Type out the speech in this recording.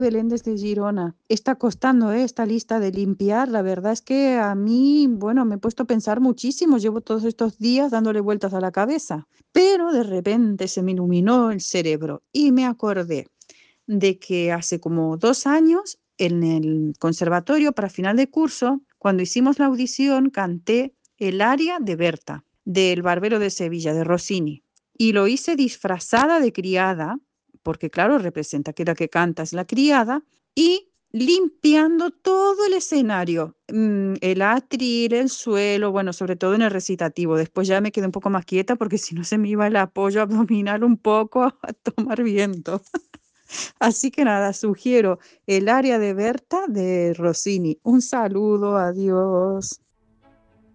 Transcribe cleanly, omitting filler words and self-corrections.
Belén desde Girona. Está costando, esta lista de limpiar. La verdad es que a mí, bueno, me he puesto a pensar muchísimo. Llevo todos estos días dándole vueltas a la cabeza. Pero de repente se me iluminó el cerebro y me acordé de que hace como 2 años en el conservatorio para final de curso, cuando hicimos la audición, canté el aria de Berta, del Barbero de Sevilla, de Rossini. Y lo hice disfrazada de criada, porque claro, representa que la que canta es la criada, y limpiando todo el escenario, el atril, el suelo, bueno, sobre todo en el recitativo. Después ya me quedé un poco más quieta porque si no se me iba el apoyo abdominal un poco a tomar viento. Así que nada, sugiero el aria de Berta de Rossini. Un saludo, adiós.